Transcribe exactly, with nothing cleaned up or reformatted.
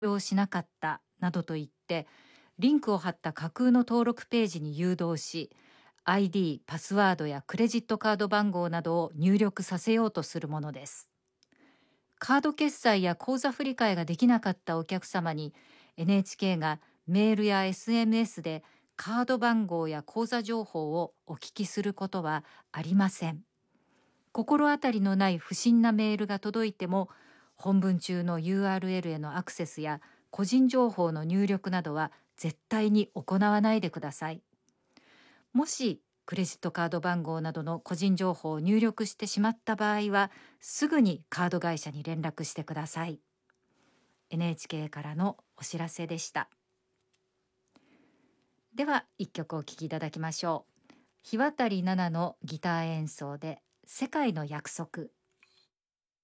用しなかったなどと言ってリンクを貼った架空の登録ページに誘導し、 アイディー、パスワードやクレジットカード番号などを入力させようとするものです。カード決済や口座振替ができなかったお客様に エヌエイチケー がメールや エスエムエス でカード番号や口座情報をお聞きすることはありません。心当たりのない不審なメールが届いても、本文中の ユーアールエル へのアクセスや個人情報の入力などは絶対に行わないでください。もしクレジットカード番号などの個人情報を入力してしまった場合は、すぐにカード会社に連絡してください。エヌエイチケー からのお知らせでした。では一曲お聴きいただきましょう。日渡奈々のギター演奏で世界の約束。